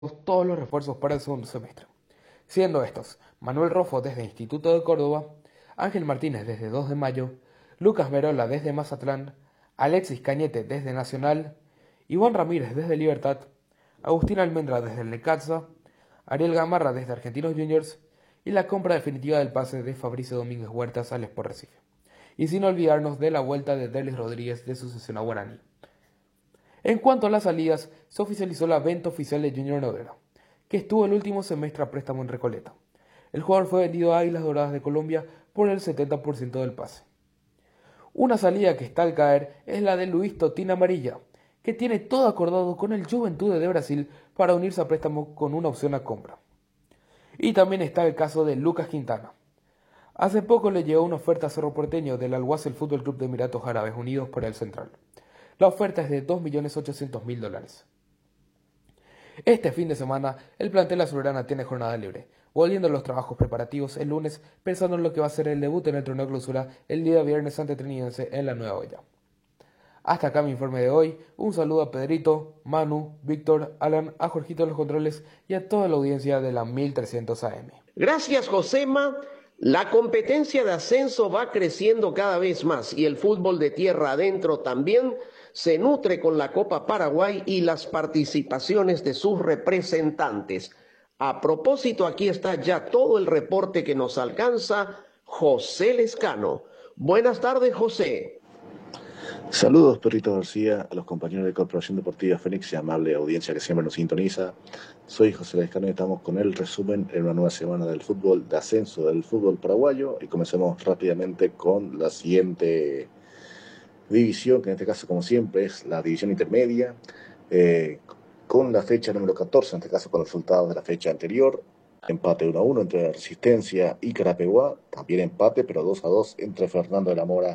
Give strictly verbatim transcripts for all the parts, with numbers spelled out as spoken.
todos los refuerzos para el segundo semestre, siendo estos Manuel Rofo desde Instituto de Córdoba, Ángel Martínez desde dos de Mayo, Lucas Verola desde Mazatlán, Alexis Cañete desde Nacional, Iván Ramírez desde Libertad, Agustín Almendra desde el Necaxa, Ariel Gamarra desde Argentinos Juniors y la compra definitiva del pase de Fabricio Domínguez Huertas al Sport Recife. Y sin olvidarnos de la vuelta de Delis Rodríguez de Sucesión a Guaraní. En cuanto a las salidas, se oficializó la venta oficial de Junior Noguera, que estuvo el último semestre a préstamo en Recoleta. El jugador fue vendido a Águilas Doradas de Colombia por el setenta por ciento del pase. Una salida que está al caer es la de Luis Totín Amarilla, que tiene todo acordado con el Juventude de Brasil para unirse a préstamo con una opción a compra. Y también está el caso de Lucas Quintana. Hace poco le llegó una oferta a Cerro Porteño del Al-Wasl Fútbol Club de Emiratos Árabes Unidos para el central. La oferta es de dos millones ochocientos mil dólares. Este fin de semana, el plantel azulgrana tiene jornada libre, volviendo a los trabajos preparativos el lunes, pensando en lo que va a ser el debut en el torneo clausura el día viernes ante Trinidense en la Nueva Olla. Hasta acá mi informe de hoy. Un saludo a Pedrito, Manu, Víctor, Alan, a Jorgito de los controles y a toda la audiencia de la mil trescientos A M. Gracias, Josema. La competencia de ascenso va creciendo cada vez más y el fútbol de tierra adentro también se nutre con la Copa Paraguay y las participaciones de sus representantes. A propósito, aquí está ya todo el reporte que nos alcanza José Lescano. Buenas tardes, José. Saludos, Perrito García, a los compañeros de Corporación Deportiva Fénix y amable audiencia que siempre nos sintoniza. Soy José Lescano y estamos con el resumen en una nueva semana del fútbol de ascenso del fútbol paraguayo y comencemos rápidamente con la siguiente división, que en este caso, como siempre, es la división intermedia, eh, con la fecha número catorce, en este caso con los resultados de la fecha anterior. Empate uno a uno entre Resistencia y Carapeguá, también empate, pero dos a dos entre Fernando de la Mora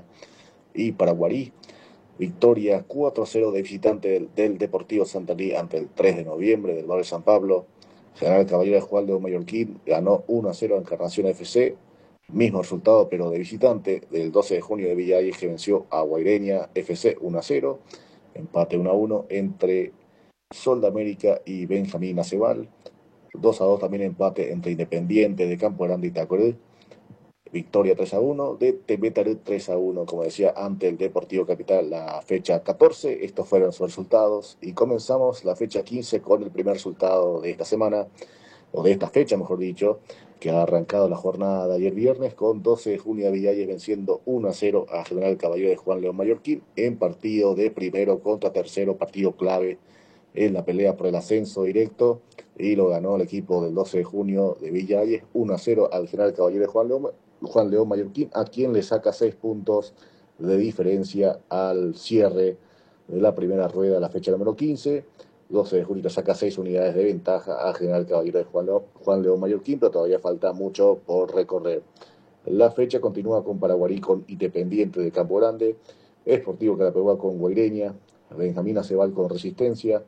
y Paraguarí. Victoria cuatro a cero de visitante del, del Deportivo Santarí ante el tres de noviembre del barrio San Pablo. General Caballero de Juan de Mallorquín ganó uno a cero a Encarnación F C. Mismo resultado, pero de visitante, del doce de junio de Villa Ayes, que venció a Guaireña F C uno a cero. Empate uno a uno entre Sol de América y Benjamín Acebal. dos a dos también empate entre Independiente de Campo Grande y Tacoré. Victoria tres a uno de Temetaré tres a uno, como decía, ante el Deportivo Capital la fecha catorce. Estos fueron sus resultados y comenzamos la fecha quince con el primer resultado de esta semana, o de esta fecha mejor dicho, que ha arrancado la jornada de ayer viernes con doce de junio de Villalles venciendo uno a cero a General Caballero de Juan León Mallorquín en partido de primero contra tercero, partido clave en la pelea por el ascenso directo, y lo ganó el equipo del doce de junio de Villalles uno a cero al General Caballero de Juan León Juan León Mallorquín, a quien le saca seis puntos de diferencia al cierre de la primera rueda, la fecha número quince. doce de junio saca seis unidades de ventaja a General Caballero de Juan León, Juan León Mallorquín, pero todavía falta mucho por recorrer. La fecha continúa con Paraguarí con Independiente de Campo Grande, Sportivo Carapeguá con Guaireña, Benjamín Acebal con Resistencia,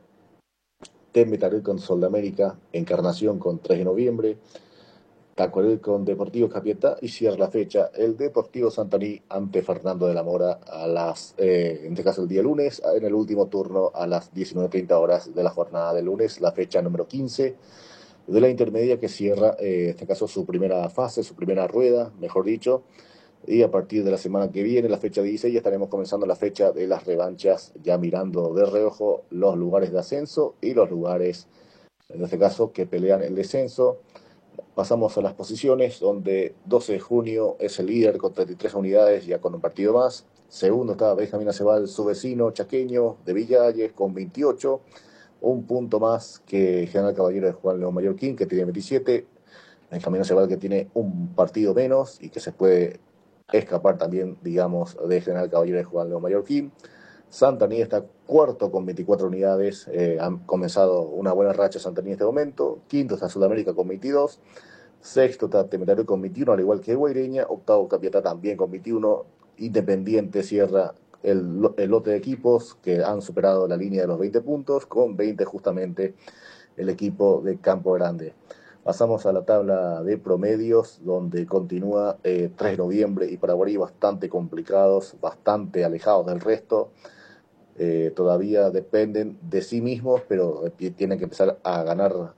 Temetaré con Sol de América, Encarnación con tres de noviembre, Tacuarel con Deportivo Capiatá, y cierra la fecha el Deportivo Santarí ante Fernando de la Mora a las, eh, en este caso el día lunes, en el último turno a las diecinueve treinta horas de la jornada del lunes, la fecha número quince de la intermedia que cierra, eh, en este caso su primera fase, su primera rueda, mejor dicho, y a partir de la semana que viene, la fecha dieciséis, ya estaremos comenzando la fecha de las revanchas, ya mirando de reojo los lugares de ascenso y los lugares, en este caso, que pelean el descenso. Pasamos a las posiciones, donde doce de junio es el líder con treinta y tres unidades, ya con un partido más. Segundo está Benjamín Acebal, su vecino chaqueño de Villalles, con veintiocho. Un punto más que General Caballero de Juan León Mallorquín, que tiene veintisiete. Benjamín Acebal, que tiene un partido menos y que se puede escapar también, digamos, de General Caballero de Juan León Mallorquín. Santaní está cuarto con veinticuatro unidades, eh, han comenzado una buena racha Santaní en este momento. Quinto está Sudamérica con veintidós, sexto está Temetaré con veintiuno, al igual que Guaireña. Octavo Capiatá también con veintiuno. Independiente cierra el, el lote de equipos que han superado la línea de los veinte puntos, con veinte justamente el equipo de Campo Grande. Pasamos a la tabla de promedios, donde continúa eh, tres de noviembre y Paraguarí bastante complicados, bastante alejados del resto. eh, todavía dependen de sí mismos, pero tienen que empezar a ganar